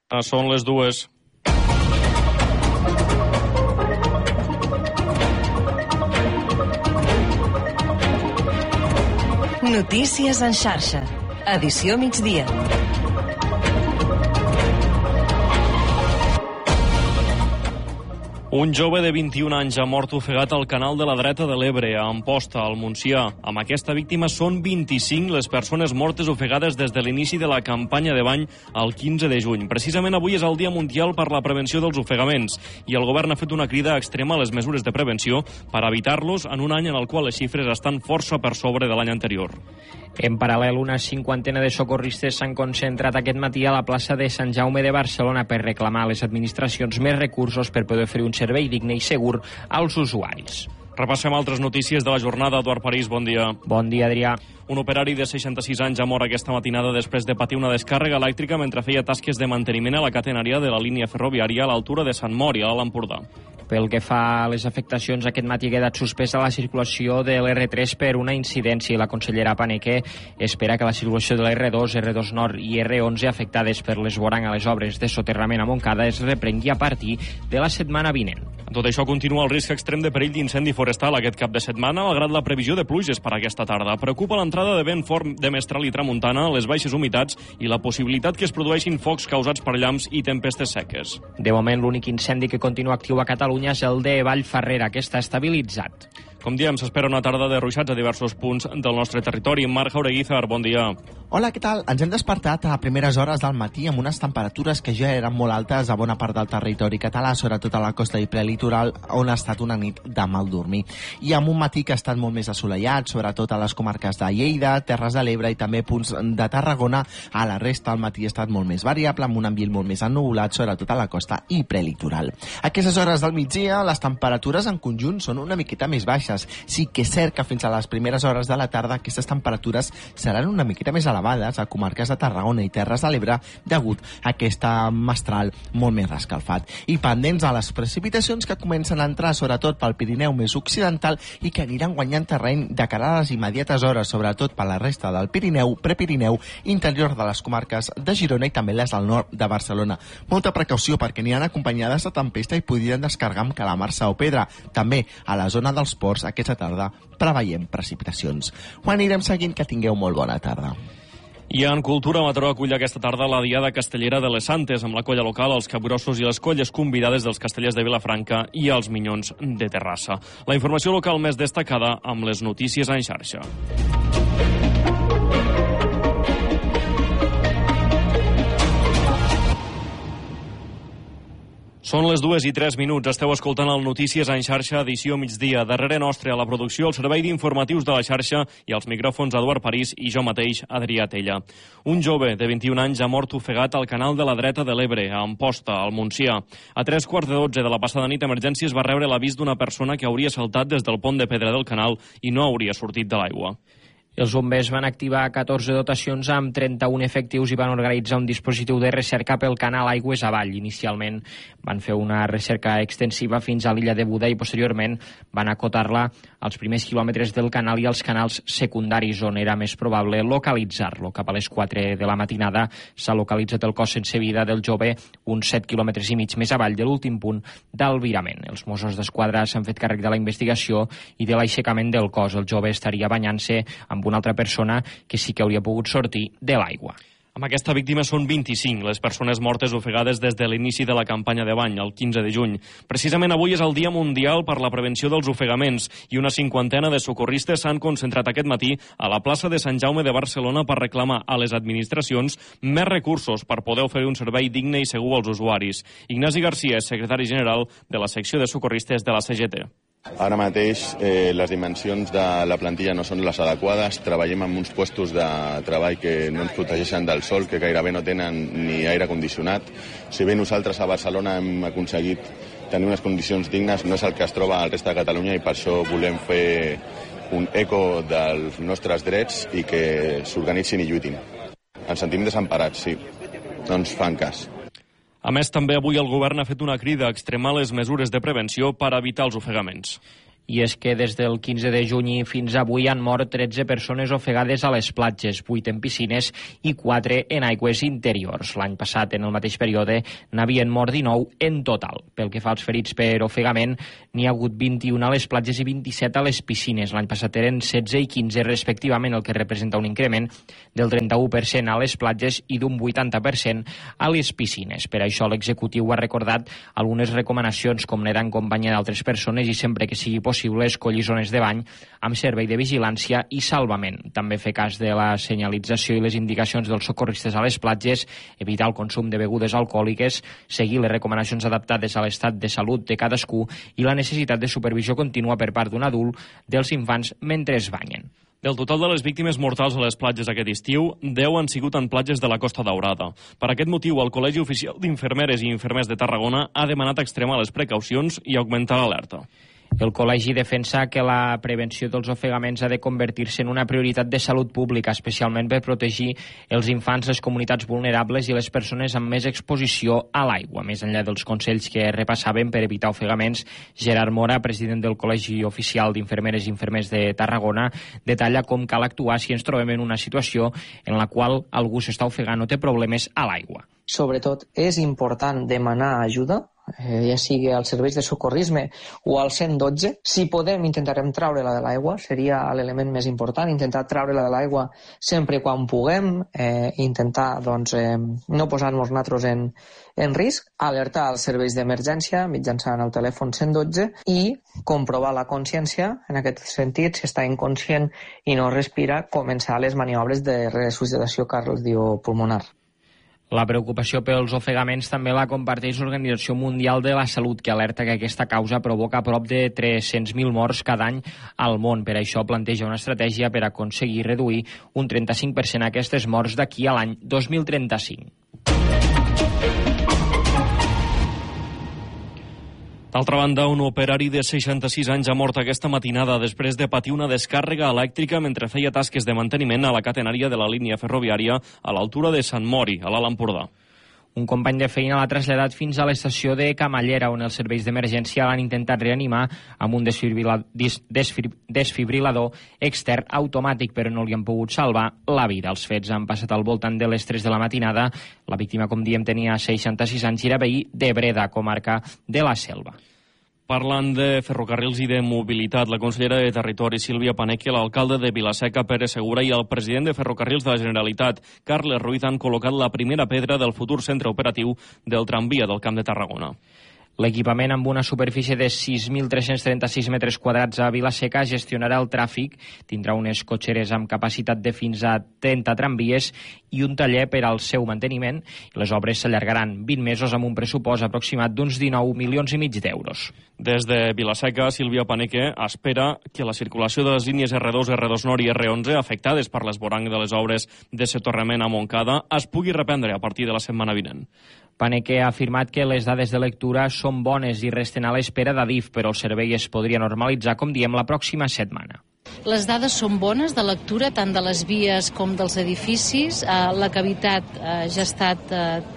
Són les 2. Notícies en xarxa. Edició migdia. Un jove de 21 anys ha mort ofegat al canal de la dreta de l'Ebre, a Amposta, al Montsià. Amb aquesta víctima són 25 les persones mortes ofegades des de l'inici de la campanya de bany el 15 de juny. Precisament avui és el Dia Mundial per la Prevenció dels Ofegaments i el govern ha fet una crida a extremar les mesures de prevenció per evitar-los en un any en el qual les xifres estan força per sobre de l'any anterior. En paral·lel, una cinquantena de socorristes s'han concentrat aquest matí a la plaça de Sant Jaume de Barcelona per reclamar a les administracions més recursos per poder oferir un servei digne i segur als usuaris. Repassem altres notícies de la jornada. Eduard París, bon dia. Bon dia, Adrià. Un operari de 66 anys ha mort aquesta matinada després de patir una descàrrega elèctrica mentre feia tasques de manteniment a la catenària de la línia ferroviària a l'altura de Sant Mori, a l'Alt Empordà. Pel que fa a les afectacions, aquest matí ha quedat suspesa la circulació de l'R3 per una incidència i la consellera Paneque espera que la circulació de l'R2, R2 Nord i R11 afectades per l'esborrany a les obres de soterrament a Montcada es reprengui a partir de la setmana vinent. Tot això continua el risc extrem de perill d'incendi forestal aquest cap de setmana, malgrat la previsió de pluges per aquesta tarda. Preocupa l'entrada de vent fort de mestral i tramuntana, les baixes humitats i la possibilitat que es produeixin focs causats per llamps i tempestes seques. De moment, l'únic incendi que continua actiu a Catalunya és el de Vallferrera, que està estabilitzat. Com diem, s'espera una tarda de ruixats a diversos punts del nostre territori. Marc Jaureguizar, bon dia. Hola, què tal? Ens hem despertat a primeres hores del matí amb unes temperatures que ja eren molt altes a bona part del territori català, sobretot a la costa i prelitoral, on ha estat una nit de mal dormir. I amb un matí que ha estat molt més assolellat, sobretot a les comarques de Lleida, Terres de l'Ebre i també punts de Tarragona. A la resta, el matí ha estat molt més variable, amb un ambient molt més ennuvolat, sobretot a la costa i prelitoral. A aquestes hores del migdia, les temperatures en conjunt són una miqueta més baixes. Sí que és cert que fins a les primeres hores de la tarda aquestes temperatures seran una miqueta més elevades a comarques de Tarragona i Terres de l'Ebre degut a aquesta mestral molt més rescalfat. I pendents a les precipitacions que comencen a entrar sobretot pel Pirineu més occidental i que aniran guanyant terreny de cara a les immediates hores, sobretot per la resta del Pirineu, Prepirineu, interior de les comarques de Girona i també les del nord de Barcelona. Molta precaució perquè aniran acompanyades de tempesta i podrien descarregar amb calamarsa o pedra. També a la zona dels ports aquesta tarda preveiem precipitacions. Ho anirem seguint, que tingueu molt bona tarda. I en Cultura, Mataró acull aquesta tarda la Diada Castellera de les Santes, amb la colla local, els capgrossos i les colles convidades dels castellers de Vilafranca i els Minyons de Terrassa. La informació local més destacada amb les notícies en xarxa. Són les 2:03. Esteu escoltant el Notícies en xarxa, edició migdia. Darrere nostre a la producció, el servei d'informatius de la xarxa i els micròfons Eduard París i jo mateix, Adrià Tella. Un jove de 21 anys ha mort ofegat al canal de la dreta de l'Ebre, a Amposta, al Montsià. A 3:15 de la passada nit, Emergències va rebre l'avís d'una persona que hauria saltat des del pont de pedra del canal i no hauria sortit de l'aigua. Els bombers van activar 14 dotacions amb 31 efectius i van organitzar un dispositiu de recerca pel canal aigües avall. Inicialment van fer una recerca extensiva fins a l'illa de Buda i posteriorment van acotar-la als primers quilòmetres del canal i als canals secundaris on era més probable localitzar-lo. Cap a les 4 de la matinada s'ha localitzat el cos sense vida del jove uns 7 quilòmetres i mig més avall de l'últim punt del virament. Els Mossos d'Esquadra s'han fet càrrec de la investigació i de l'aixecament del cos. El jove estaria banyant-se amb una altra persona que sí que hauria pogut sortir de l'aigua. Amb aquesta víctima són 25 les persones mortes ofegades des de l'inici de la campanya de bany, el 15 de juny. Precisament avui és el Dia Mundial per la Prevenció dels Ofegaments i una cinquantena de socorristes s'han concentrat aquest matí a la plaça de Sant Jaume de Barcelona per reclamar a les administracions més recursos per poder oferir un servei digne i segur als usuaris. Ignasi Garcia és secretari general de la secció de socorristes de la CGT. Ara mateix les dimensions de la plantilla no són les adequades, treballem amb uns puestos de treball que no ens protegeixen del sol, que gairebé no tenen ni aire condicionat. Si bé nosaltres a Barcelona hem aconseguit tenir unes condicions dignes, no és el que es troba al resta de Catalunya i per això volem fer un eco dels nostres drets i que s'organitzin i lluitin. Ens sentim desemparats, sí, no ens fan cas. A més, també avui el govern ha fet una crida a extremar les mesures de prevenció per evitar els ofegaments. I és que des del 15 de juny fins avui han mort 13 persones ofegades a les platges, 8 en piscines i 4 en aigües interiors. L'any passat, en el mateix període, n'havien mort 19 en total. Pel que fa als ferits per ofegament, n'hi ha hagut 21 a les platges i 27 a les piscines. L'any passat eren 16 i 15 respectivament, el que representa un increment del 31% a les platges i d'un 80% a les piscines. Per això l'executiu ha recordat algunes recomanacions com nedar en companyia d'altres persones i sempre que sigui possible escollir zones de bany amb servei de vigilància i salvament. També fer cas de la senyalització i les indicacions dels socorristes a les platges, evitar el consum de begudes alcohòliques, seguir les recomanacions adaptades a l'estat de salut de cadascú i la necessitat de supervisió contínua per part d'un adult dels infants mentre es banyen. Del total de les víctimes mortals a les platges aquest estiu, 10 han sigut en platges de la Costa Daurada. Per aquest motiu, el Col·legi Oficial d'Infermeres i Infermers de Tarragona ha demanat extremar les precaucions i augmentar l'alerta. El col·legi defensa que la prevenció dels ofegaments ha de convertir-se en una prioritat de salut pública, especialment per protegir els infants, les comunitats vulnerables i les persones amb més exposició a l'aigua. Més enllà dels consells que repassaven per evitar ofegaments, Gerard Mora, president del Col·legi Oficial d'Infermeres i Infermers de Tarragona, detalla com cal actuar si ens trobem en una situació en la qual algú s'està ofegant o té problemes a l'aigua. Sobretot, és important demanar ajuda, ja sigui als serveis de socorrisme o al 112. Si podem, intentarem treure-la de l'aigua, seria l'element més important, intentar treure-la de l'aigua sempre quan puguem, intentar no posar-nos nosaltres en risc, alertar als serveis d'emergència mitjançant el telèfon 112 i comprovar la consciència, en aquest sentit, si està inconscient i no respira, començar les maniobres de resuscitació cardiopulmonar. La preocupació pels ofegaments també la comparteix l'Organització Mundial de la Salut, que alerta que aquesta causa provoca prop de 300.000 morts cada any al món. Per això planteja una estratègia per aconseguir reduir un 35% aquestes morts d'aquí a l'any 2035. D'altra banda, un operari de 66 anys ha mort aquesta matinada després de patir una descàrrega elèctrica mentre feia tasques de manteniment a la catenària de la línia ferroviària a l'altura de Sant Mori, a l'Alt Empordà. Un company de feina l'ha traslladat fins a l'estació de Camallera, on els serveis d'emergència l'han intentat reanimar amb un desfibrilador extern automàtic, però no li han pogut salvar la vida. Els fets han passat al voltant de les 3 de la matinada. La víctima, com diem, tenia 66 anys i era veí de Breda, comarca de la Selva. Parlant de ferrocarrils i de mobilitat, la consellera de Territori, Sílvia Paneque, l'alcalde de Vila-seca, Pere Segura, i el president de Ferrocarrils de la Generalitat, Carles Ruiz, han col·locat la primera pedra del futur centre operatiu del tramvia del Camp de Tarragona. L'equipament, amb una superfície de 6.336 metres quadrats a Vila-seca, gestionarà el tràfic, tindrà unes cotxeres amb capacitat de fins a 30 tramvies i un taller per al seu manteniment. Les obres s'allargaran 20 mesos amb un pressupost aproximat d'uns 19,5 milions d'euros. Des de Vila-seca, Sílvia Paneque espera que la circulació de les línies R2, R2 Nord i R11, afectades per l'esborrany de les obres de soterrament a Montcada, es pugui reprendre a partir de la setmana vinent. Paneque ha afirmat que les dades de lectura són bones i resten a l'espera d'Adif, però el servei es podria normalitzar, com diem, la pròxima setmana. Les dades són bones de lectura, tant de les vies com dels edificis. La cavitat ja ha estat,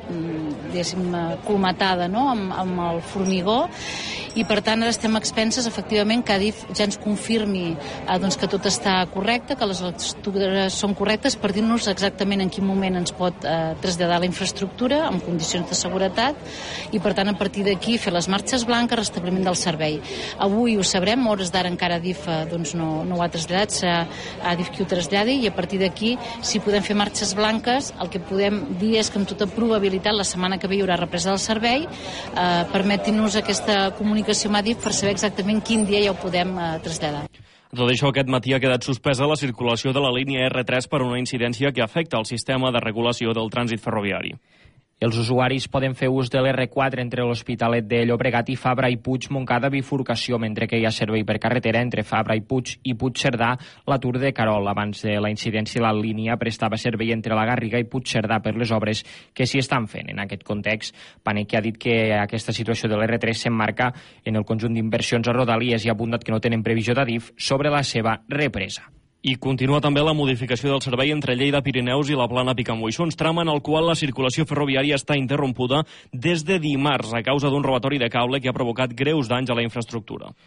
colmatada, no?, amb el formigó, i per tant ara estem a expenses, efectivament, que Adif ja ens confirmi que tot està correcte, que les lectures són correctes, per dir-nos exactament en quin moment ens pot traslladar la infraestructura amb condicions de seguretat, i per tant a partir d'aquí fer les marxes blanques, restabliment del servei. Avui ho sabrem, hores d'ara encara Adif no ho ha traslladat, serà Adif qui ho traslladi, i a partir d'aquí, si podem fer marxes blanques, el que podem dir és que amb tota probabilitat la setmana que ve hi haurà represa del servei. Permetin-nos aquesta comunicació amb Adif per saber exactament quin dia ja ho podem traslladar. Tot això, aquest matí ha quedat suspesa la circulació de la línia R3 per una incidència que afecta el sistema de regulació del trànsit ferroviari. Els usuaris poden fer ús de l'R4 entre l'Hospitalet de Llobregat i Fabra i Puig, Montcada, bifurcació, mentre que hi ha servei per carretera entre Fabra i Puigcerdà, l'atur de Carol. Abans de la incidència, la línia prestava servei entre la Garriga i Puigcerdà per les obres que s'hi estan fent. En aquest context, Paneque ha dit que aquesta situació de l'R3 s'emmarca en el conjunt d'inversions a Rodalies i ha apuntat que no tenen previsió d'Adif sobre la seva represa. I continua també la modificació del servei entre Lleida, Pirineus i la Plana Picamoixons, tram en el qual la circulació ferroviària està interrompuda des de dimarts a causa d'un robatori de cable que ha provocat greus danys a la infraestructura.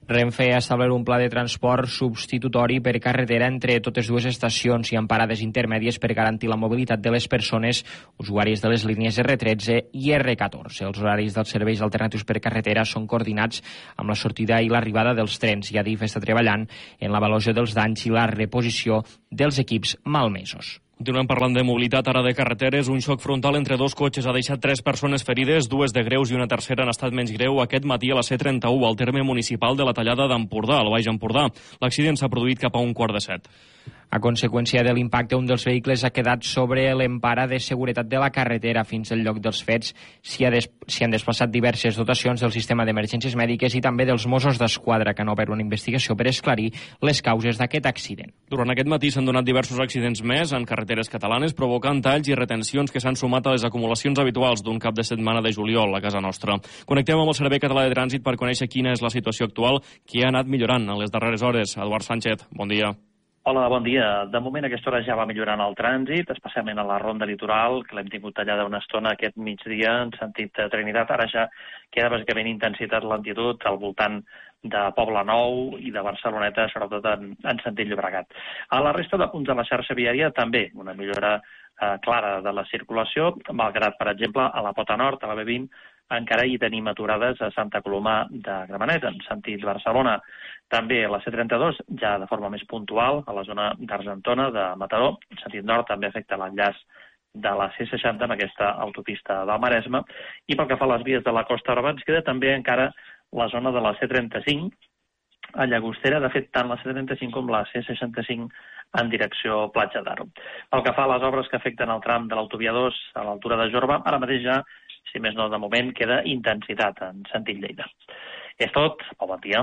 Renfe ha establert un pla de transport substitutori per carretera entre totes dues estacions i amb parades intermèdies per garantir la mobilitat de les persones usuàries de les línies R13 i R14. Els horaris dels serveis alternatius per carretera són coordinats amb la sortida i l'arribada dels trens i Adif està treballant en l'avaluació dels danys i la reposició dels equips malmesos. Continuem parlant de mobilitat, ara de carreteres. Un xoc frontal entre dos cotxes ha deixat 3 persones ferides, 2 de greus i una tercera en estat menys greu aquest matí a la C31, al terme municipal de la Tallada d'Empordà, al Baix Empordà. L'accident s'ha produït cap a 1:45. A conseqüència de l'impacte, un dels vehicles ha quedat sobre l'empara de seguretat de la carretera. Fins al lloc dels fets s'hi han desplaçat diverses dotacions del sistema d'emergències mèdiques i també dels Mossos d'Esquadra, que han obert una investigació per esclarir les causes d'aquest accident. Durant aquest matí s'han donat diversos accidents més en carreteres catalanes, provocant talls i retencions que s'han sumat a les acumulacions habituals d'un cap de setmana de juliol a casa nostra. Connectem amb el Servei Català de Trànsit per conèixer quina és la situació actual que ha anat millorant en les darreres hores. Eduard Sánchez, bon dia. Hola, bon dia. De moment a aquesta hora ja va millorant el trànsit, especialment a la ronda litoral, que l'hem tingut tallada una estona aquest migdia en sentit de Trinitat. Ara ja queda bàsicament intensitat lentitud al voltant de Poble Nou i de Barceloneta, sobretot en sentit Llobregat. A la resta de punts de la xarxa viària també una millora clara de la circulació, malgrat, per exemple, a la Pota Nord, a la B20, encara hi tenim aturades a Santa Coloma de Gramenet, en sentit Barcelona. També a la C32, ja de forma més puntual, a la zona d'Argentona, de Mataró, en sentit nord, també afecta l'enllaç de la C60 amb aquesta autopista del Maresme. I pel que fa a les vies de la Costa Brava, ens queda també encara la zona de la C35, a Llagostera, de fet, tant la C35 com la C65 en direcció Platja d'Aro. Pel que fa a les obres que afecten el tram de l'autovia 2 a l'altura de Jorba, ara mateix ja, si més no de moment, queda intensitat en sentit Lleida. És tot, bon dia.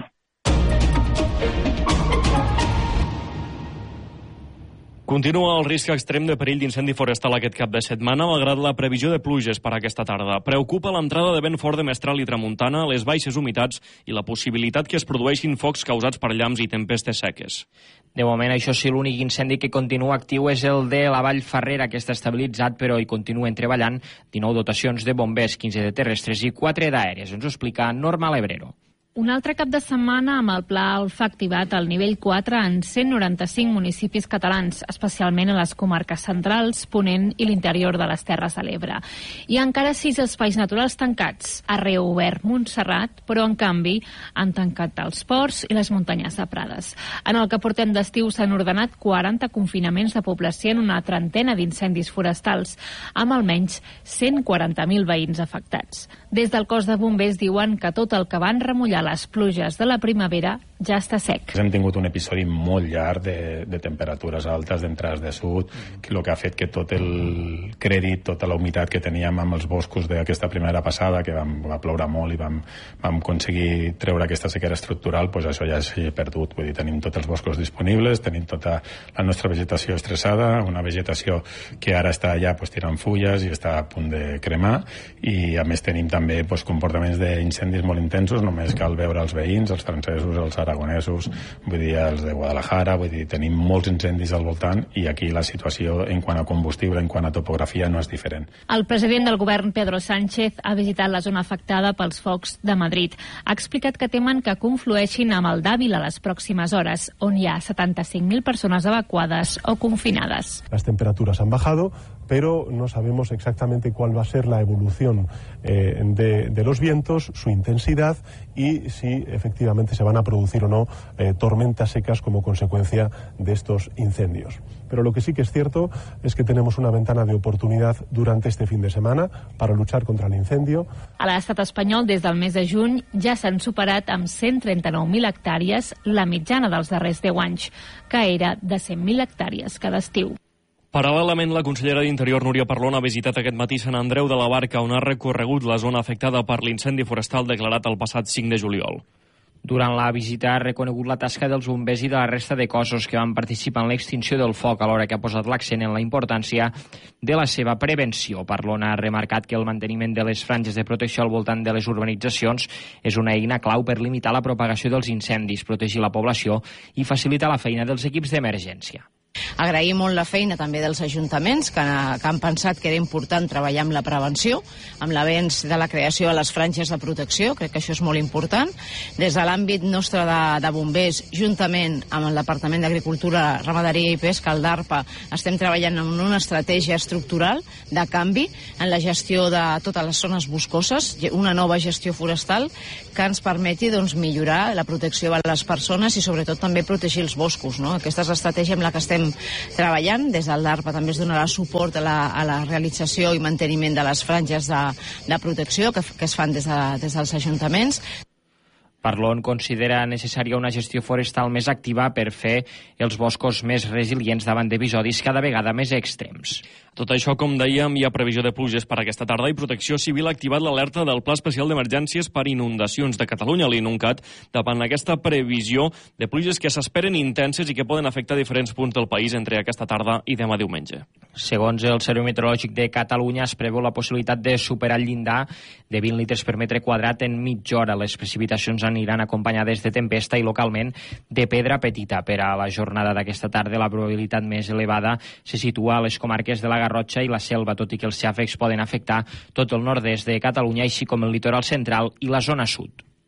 Continua el risc extrem de perill d'incendi forestal aquest cap de setmana, malgrat la previsió de pluges per aquesta tarda. Preocupa l'entrada de vent fort de mestral i tramuntana, les baixes humitats i la possibilitat que es produeixin focs causats per llamps i tempestes seques. De moment, això sí, l'únic incendi que continua actiu és el de la Vall Ferrera, que està estabilitzat, però hi continuen treballant 19 dotacions de bombers, 15 de terrestres i 4 d'aèries. Ens ho explica Norma Lebrero. Un altre cap de setmana amb el Pla Alfa activat al nivell 4 en 195 municipis catalans, especialment a les comarques centrals, Ponent i l'interior de les Terres de l'Ebre. Hi ha encara 6 espais naturals tancats. Ha reobert Montserrat, però en canvi han tancat els ports i les muntanyes de Prades. En el que portem d'estiu s'han ordenat 40 confinaments de població en una trentena d'incendis forestals, amb almenys 140.000 veïns afectats. Des del cos de bombers diuen que tot el que van remullar les pluges de la primavera ja està sec. Hem tingut un episodi molt llarg de temperatures altes, d'entrades de sud, que el que ha fet que tot el crèdit, tota la humitat que teníem amb els boscos d'aquesta primavera passada, que va ploure molt i vam aconseguir treure aquesta sequera estructural, doncs això ja s'ha perdut. Vull dir, tenim tots els boscos disponibles, tenim tota la nostra vegetació estressada, una vegetació que ara està ja tirant fulles i està a punt de cremar, i a més tenim també comportaments d'incendis molt intensos. Només cal veure els veïns, els francesos, els aragonesos, vull dir, els de Guadalajara, vull dir, tenim molts incendis al voltant i aquí la situació en quant a combustible, en quant a topografia, no és diferent. El president del govern, Pedro Sánchez, ha visitat la zona afectada pels focs de Madrid. Ha explicat que temen que conflueixin amb el d'Àvila les pròximes hores, on hi ha 75.000 persones evacuades o confinades. Las temperaturas han bajado, pero no sabemos exactamente cuál va a ser la evolución de los vientos, su intensidad y si efectivamente se van a producir o no tormentas secas como consecuencia de estos incendios. Pero lo que sí que es cierto es que tenemos una ventana de oportunidad durante este fin de semana para luchar contra el incendio. A l'estat espanyol, des del mes de juny, ja s'han superat amb 139.000 hectàrees la mitjana dels darrers 10 anys, que era de 100.000 hectàrees cada estiu. Paral·lelament, la consellera d'Interior, Núria Parlon, ha visitat aquest matí Sant Andreu de la Barca, on ha recorregut la zona afectada per l'incendi forestal declarat el passat 5 de juliol. Durant la visita ha reconegut la tasca dels bombers i de la resta de cossos que van participar en l'extinció del foc, alhora que ha posat l'accent en la importància de la seva prevenció. Parlon ha remarcat que el manteniment de les franges de protecció al voltant de les urbanitzacions és una eina clau per limitar la propagació dels incendis, protegir la població i facilitar la feina dels equips d'emergència. Agrair molt la feina també dels ajuntaments que han pensat que era important treballar amb la prevenció, amb l'avenç de la creació de les franges de protecció, crec que això és molt important. Des de l'àmbit nostre de bombers, juntament amb el Departament d'Agricultura, Ramaderia i Pesca, el DARPA, estem treballant en una estratègia estructural de canvi en la gestió de totes les zones boscoses, una nova gestió forestal que ens permeti millorar la protecció de les persones i sobretot també protegir els boscos, no? Aquesta és l'estratègia amb la que estem treballant. Des del DARPA també es donarà suport a la realització i manteniment de les franges de protecció que es fan des dels ajuntaments. Parlon considera necessària una gestió forestal més activa per fer els boscos més resilients davant d'episodis cada vegada més extrems. Tot això, com dèiem, hi ha previsió de pluges per aquesta tarda i Protecció Civil ha activat l'alerta del Pla Especial d'Emergències per Inundacions de Catalunya, l'INUNCAT, davant aquesta previsió de pluges que s'esperen intenses i que poden afectar diferents punts del país entre aquesta tarda i demà diumenge. Segons el Servei Meteorològic de Catalunya, es preveu la possibilitat de superar el llindar de 20 litres per metre quadrat en mitja hora. Les precipitacions aniran acompanyades de tempesta i localment de pedra petita. Per a la jornada d'aquesta tarda, la probabilitat més elevada se situa a les comarques de la Garrotxa i la Selva, tot i que els xàfecs poden afectar tot el nord-est de Catalunya, així com el litoral central i la zona sud.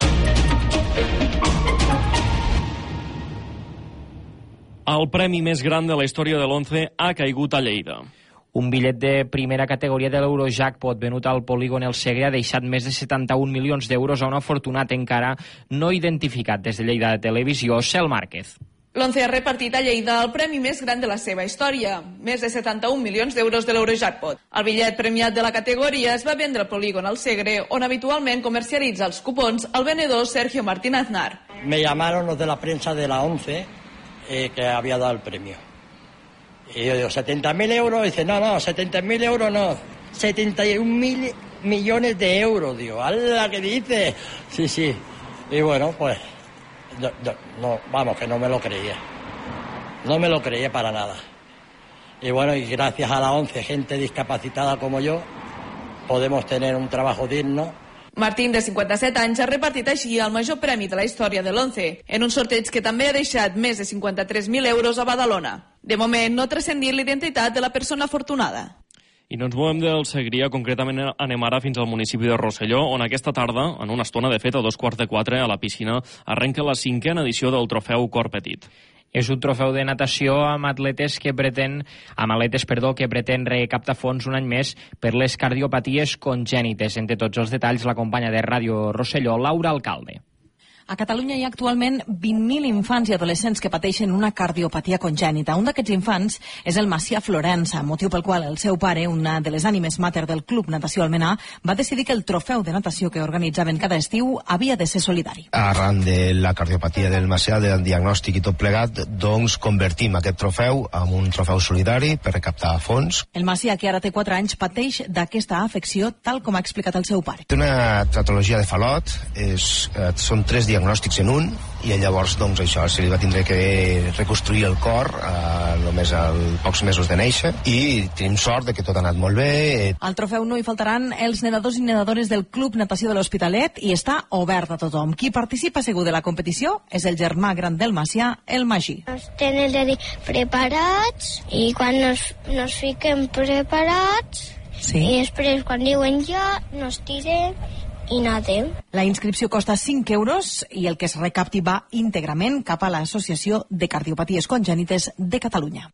El premi més gran de la història de l'11 ha caigut a Lleida. Un bitllet de primera categoria de l'Eurojackpot venut al polígon El Segre ha deixat més de 71 milions d'euros a un afortunat encara no identificat. Des de Lleida de Televisió, Cel Márquez. L'11 ha repartit a Lleida el premi més gran de la seva història, més de 71 milions d'euros de l'Eurojackpot. El bitllet premiat de la categoria es va vendre al polígon El Segre, on habitualment comercialitza els cupons el venedor Sergio Martín Aznar. Me llamaron los de la prensa de la 11 que había dado el premio. Y yo digo, 70.000 euros, dice, no, 70.000 euros no, 71.000 millones de euros, digo, ¡hala, qué dice! Sí, y bueno, pues, no, vamos, que no me lo creía para nada. Y bueno, y gracias a la 11, gente discapacitada como yo, podemos tener un trabajo digno. Martín, de 57 anys, ha repartit així el major premi de la història de l'11, en un sorteig que també ha deixat més de 53.000 euros a Badalona. De moment, no ha transcendit l'identitat de la persona afortunada. I no ens movem del Segrià, concretament anem ara fins al municipi de Rosselló, on aquesta tarda, en una estona, de fet, a 3:45, a la piscina, arrenca la 5a edició del trofeu Cor Petit. És un trofeu de natació amb atletes que pretén recaptar fons un any més per les cardiopaties congènites. Entre tots els detalls, la companya de Ràdio Rosselló, Laura Alcalde. A Catalunya hi ha actualment 20.000 infants i adolescents que pateixen una cardiopatia congènita. Un d'aquests infants és el Macià Florença, motiu pel qual el seu pare, una de les ànimes mater del Club Natació Almenar, va decidir que el trofeu de natació que organitzaven cada estiu havia de ser solidari. Arran de la cardiopatia del Macià, del diagnòstic i tot plegat, doncs convertim aquest trofeu en un trofeu solidari per recaptar fons. El Macià, que ara té 4 anys, pateix d'aquesta afecció, tal com ha explicat el seu pare. Té una patologia de Fallot, són 3 diagnòstics en un, i llavors doncs això, se li va tindre que reconstruir el cor només a pocs mesos de néixer, i tenim sort de que tot ha anat molt bé. Al trofeu no hi faltaran els nedadors i nedadores del Club Natació de l'Hospitalet i està obert a tothom. Qui participa segur de la competició és el germà gran del Macià, el Magí. Ens tenen de dir preparats, i quan nos fiquem preparats, sí. I després quan diuen ja, nos tirem i nadem. La inscripció costa 5 euros i el que es recapti va íntegrament cap a l'Associació de Cardiopaties Congènites de Catalunya.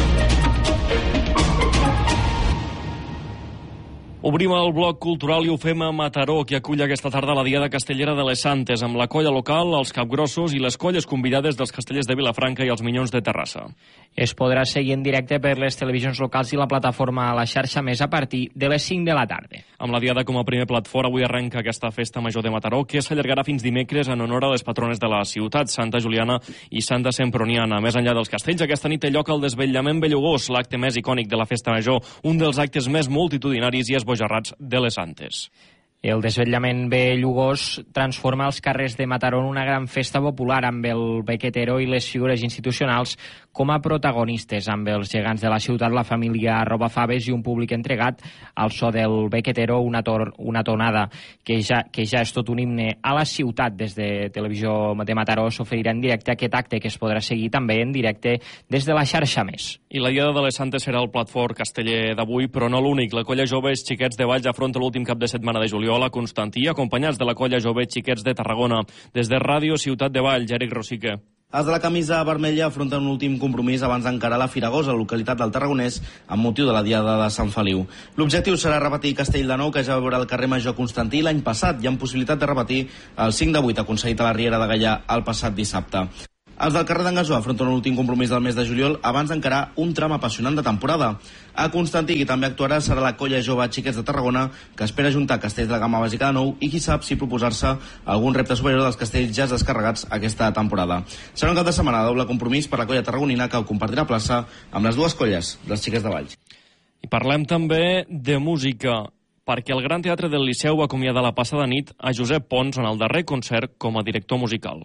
Obrim el bloc cultural i ho fem a Mataró, que acull aquesta tarda la Diada Castellera de les Santes, amb la colla local, els capgrossos i les colles convidades dels castellers de Vilafranca i els Minyons de Terrassa. Es podrà seguir en directe per les televisions locals i la plataforma a la xarxa més a partir de les 5 de la tarda. Amb la Diada com a primer plat fort, avui arrenca aquesta festa major de Mataró, que s'allargarà fins dimecres en honor a les patrones de la ciutat, Santa Juliana i Santa Semproniana. Més enllà dels castells, aquesta nit té lloc el desvetllament bellugós, l'acte més icònic de la festa major, un dels actes més multitudinaris i esbojarrats de les Santes. El desvetllament Bellugós transforma els carrers de Mataró en una gran festa popular amb el Bequetero i les figures institucionals com a protagonistes, amb els gegants de la ciutat, la família Robafaves i un públic entregat al so del Bequetero, una tonada que ja és tot un himne a la ciutat. Des de Televisió de Mataró s'oferirà en directe aquest acte, que es podrà seguir també en directe des de la xarxa Més. I la Diada de les Santes serà el plat fort casteller d'avui, però no l'únic. La colla Joves Xiquets de Valls afronta l'últim cap de setmana de juliol a Constantí, acompanyats de la colla Joves Xiquets de Tarragona. Des de Ràdio Ciutat de Valls, Eric Rosique. Els de la camisa vermella afronten un últim compromís abans d'encarar la Firagosa, localitat del Tarragonès, amb motiu de la Diada de Sant Feliu. L'objectiu serà repetir Castelldenovo, que ja va veure el carrer Major Constantí l'any passat, i amb possibilitat de repetir el 5 de 8 aconseguit a la Riera de Gaià el passat dissabte. Els del carrer d'en Gasó afronten l'últim compromís del mes de juliol abans d'encarar un tram apassionant de temporada. A Constantí, qui també actuarà, serà la colla Jove Xiquets de Tarragona, que espera juntar castells de gamma bàsica de nou i qui sap si proposar-se algun repte superior dels castells ja descarregats aquesta temporada. Serà un cap de setmana de doble compromís per la colla tarragonina, que compartirà plaça amb les dues colles dels Xiquets de Valls. I parlem també de música, perquè el Gran Teatre del Liceu va acomiadar la passada nit a Josep Pons en el darrer concert com a director musical.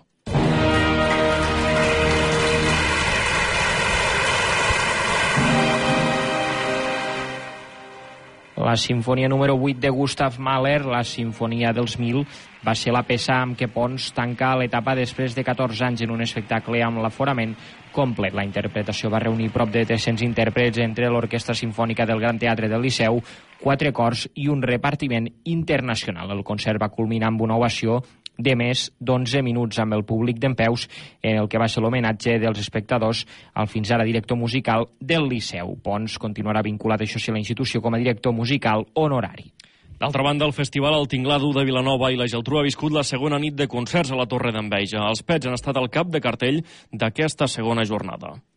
La sinfonia número 8 de Gustav Mahler, la Sinfonia dels 1000, va ser la peça amb què Pons tanca l'etapa després de 14 anys en un espectacle amb l'aforament complet. La interpretació va reunir prop de 300 intèrprets entre l'Orquestra Simfònica del Gran Teatre del Liceu, 4 cors i un repartiment internacional. El concert va culminar amb una ovació de més d'11 minuts amb el públic dempeus, en el que va ser l'homenatge dels espectadors al fins ara director musical del Liceu. Pons continuarà vinculat, això sí, a la institució com a director musical honorari. D'altra banda, el Festival El Tinglado de Vilanova i la Geltrú ha viscut la segona nit de concerts a la Torre d'Enveja. Els Pets han estat al cap de cartell d'aquesta segona jornada.